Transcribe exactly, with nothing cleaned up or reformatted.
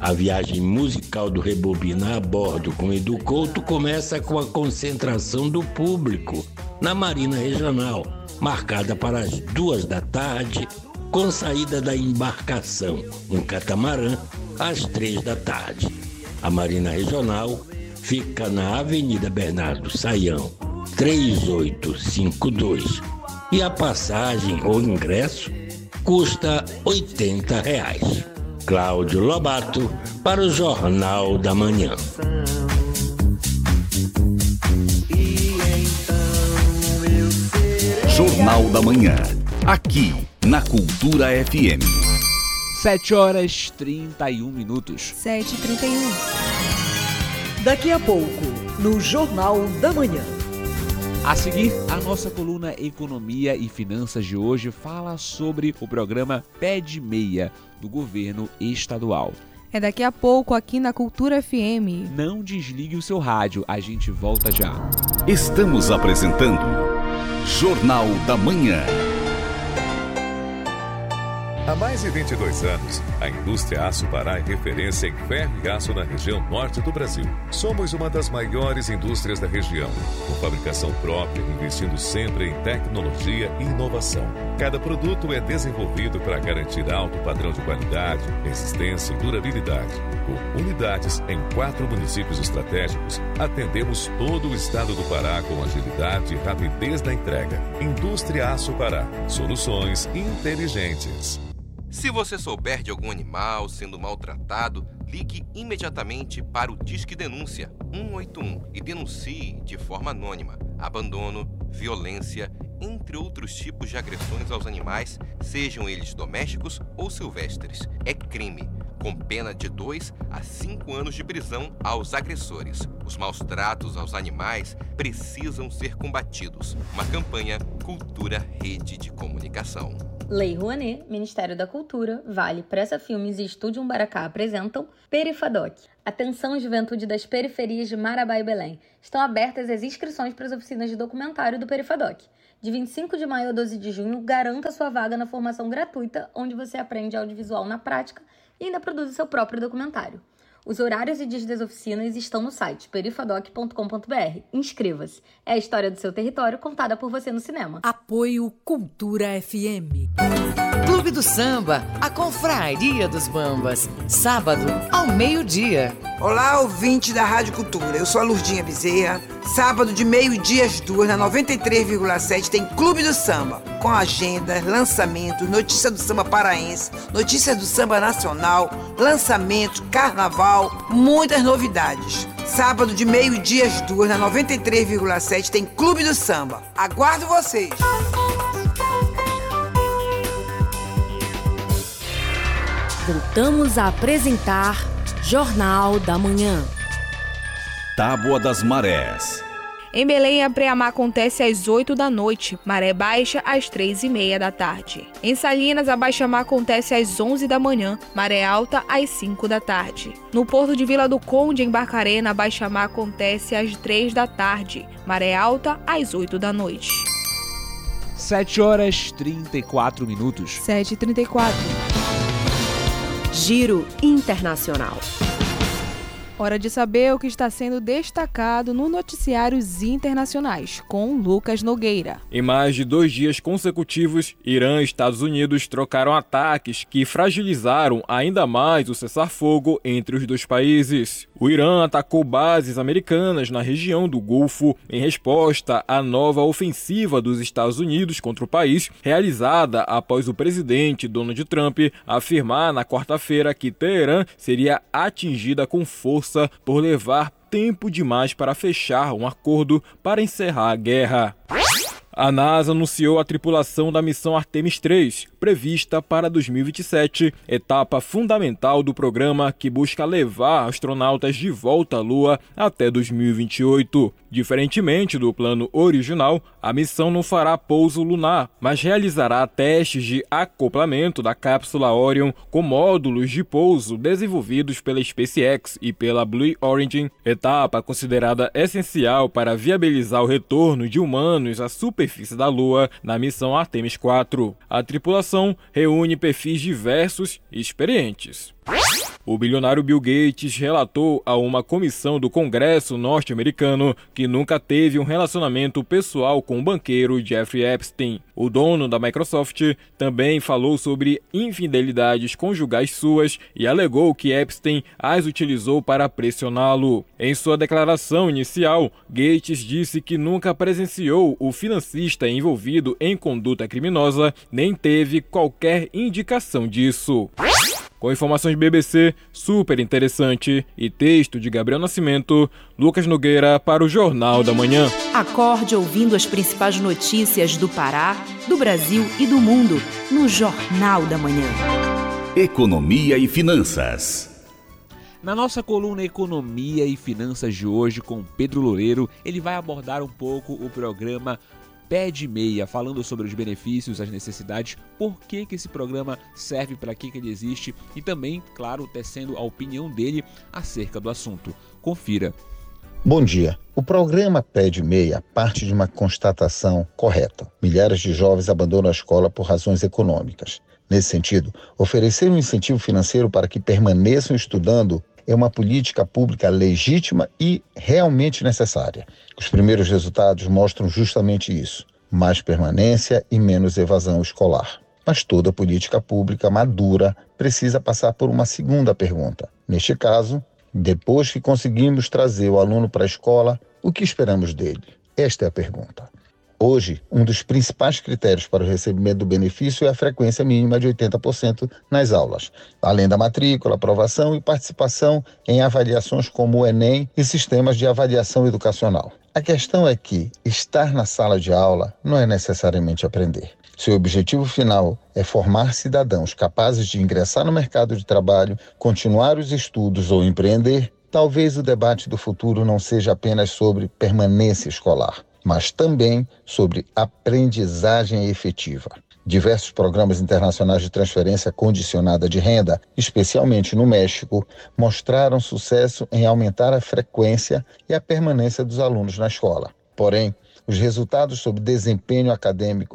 A viagem musical do Rebobina a bordo com Edu Couto começa com a concentração do público na Marina Regional, marcada para as duas da tarde, com saída da embarcação, um catamarã, às três da tarde. A Marina Regional fica na Avenida Bernardo Saião, três oito cinco dois, e a passagem ou ingresso custa oitenta reais. Cláudio Lobato para o Jornal da Manhã. Jornal da Manhã, aqui na Cultura F M. sete horas e trinta e um minutos. sete e trinta e um. Daqui a pouco, no Jornal da Manhã. A seguir, a nossa coluna Economia e Finanças de hoje fala sobre o programa Pé de Meia do governo estadual. É daqui a pouco aqui na Cultura F M. Não desligue o seu rádio, a gente volta já. Estamos apresentando Jornal da Manhã. Há mais de vinte e dois anos, a indústria Aço Pará é referência em ferro e aço na região norte do Brasil. Somos uma das maiores indústrias da região, com fabricação própria, investindo sempre em tecnologia e inovação. Cada produto é desenvolvido para garantir alto padrão de qualidade, resistência e durabilidade. Com unidades em quatro municípios estratégicos, atendemos todo o estado do Pará com agilidade e rapidez na entrega. Indústria Aço Pará. Soluções inteligentes. Se você souber de algum animal sendo maltratado, ligue imediatamente para o Disque Denúncia um oito um e denuncie de forma anônima abandono, violência, entre outros tipos de agressões aos animais, sejam eles domésticos ou silvestres. É crime, com pena de dois a cinco anos de prisão aos agressores. Os maus tratos aos animais precisam ser combatidos. Uma campanha Cultura Rede de Comunicação. Lei Rouanet, Ministério da Cultura, Vale, Pressa Filmes e Estúdio Umbaracá apresentam Perifadoc. Atenção, juventude das periferias de Marabá e Belém. Estão abertas as inscrições para as oficinas de documentário do Perifadoc. De vinte e cinco de maio a doze de junho, garanta sua vaga na formação gratuita, onde você aprende audiovisual na prática e ainda produz o seu próprio documentário. Os horários e dias das oficinas estão no site perifadoc ponto com ponto b r. Inscreva-se. É a história do seu território contada por você no cinema. Apoio Cultura F M. Clube do Samba, a Confraria dos Bambas. Sábado, ao meio-dia. Olá, ouvinte da Rádio Cultura. Eu sou a Lurdinha Bezerra. Sábado de meio-dia às duas, na noventa e três vírgula sete, tem Clube do Samba. Com agenda, lançamentos, notícia do samba paraense, notícias do samba nacional, lançamentos, carnaval, muitas novidades. Sábado de meio-dia às duas, na noventa e três vírgula sete, tem Clube do Samba. Aguardo vocês! Voltamos a apresentar Jornal da Manhã. Tábua das Marés. Em Belém, a pré-amar acontece às oito da noite, maré baixa às três e meia da tarde. Em Salinas, a baixa-mar acontece às onze da manhã, maré alta às cinco da tarde. No Porto de Vila do Conde, em Barcarena, a baixa-mar acontece às três da tarde, maré alta às oito da noite. sete horas e trinta e quatro minutos. sete e trinta e quatro. Giro Internacional. Hora de saber o que está sendo destacado no noticiários internacionais, com Lucas Nogueira. Em mais de dois dias consecutivos, Irã e Estados Unidos trocaram ataques que fragilizaram ainda mais o cessar-fogo entre os dois países. O Irã atacou bases americanas na região do Golfo em resposta à nova ofensiva dos Estados Unidos contra o país, realizada após o presidente Donald Trump afirmar na quarta-feira que Teherã seria atingida com força por levar tempo demais para fechar um acordo para encerrar a guerra. A NASA anunciou a tripulação da missão Artemis três, prevista para dois mil e vinte e sete, etapa fundamental do programa que busca levar astronautas de volta à Lua até dois mil e vinte e oito. Diferentemente do plano original, a missão não fará pouso lunar, mas realizará testes de acoplamento da cápsula Orion com módulos de pouso desenvolvidos pela SpaceX e pela Blue Origin, etapa considerada essencial para viabilizar o retorno de humanos à superfície da Lua na missão Artemis quatro. A tripulação reúne perfis diversos e experientes. O bilionário Bill Gates relatou a uma comissão do Congresso norte-americano que nunca teve um relacionamento pessoal com o banqueiro Jeffrey Epstein. O dono da Microsoft também falou sobre infidelidades conjugais suas e alegou que Epstein as utilizou para pressioná-lo. Em sua declaração inicial, Gates disse que nunca presenciou o financista envolvido em conduta criminosa, nem teve qualquer indicação disso. Com informações B B C, super interessante, e texto de Gabriel Nascimento, Lucas Nogueira para o Jornal da Manhã. Acorde ouvindo as principais notícias do Pará, do Brasil e do mundo no Jornal da Manhã. Economia e Finanças. Na nossa coluna Economia e Finanças de hoje, com Pedro Loureiro, ele vai abordar um pouco o programa Pé de Meia, falando sobre os benefícios, as necessidades, por que, que esse programa serve, para que, que ele existe e também, claro, tecendo a opinião dele acerca do assunto. Confira. Bom dia. O programa Pé de Meia parte de uma constatação correta. Milhares de jovens abandonam a escola por razões econômicas. Nesse sentido, oferecer um incentivo financeiro para que permaneçam estudando é uma política pública legítima e realmente necessária. Os primeiros resultados mostram justamente isso: mais permanência e menos evasão escolar. Mas toda política pública madura precisa passar por uma segunda pergunta. Neste caso, depois que conseguimos trazer o aluno para a escola, o que esperamos dele? Esta é a pergunta. Hoje, um dos principais critérios para o recebimento do benefício é a frequência mínima de oitenta por cento nas aulas, além da matrícula, aprovação e participação em avaliações como o Enem e sistemas de avaliação educacional. A questão é que estar na sala de aula não é necessariamente aprender. Se o objetivo final é formar cidadãos capazes de ingressar no mercado de trabalho, continuar os estudos ou empreender, talvez o debate do futuro não seja apenas sobre permanência escolar, mas também sobre aprendizagem efetiva. Diversos programas internacionais de transferência condicionada de renda, especialmente no México, mostraram sucesso em aumentar a frequência e a permanência dos alunos na escola. Porém, os resultados sobre desempenho acadêmico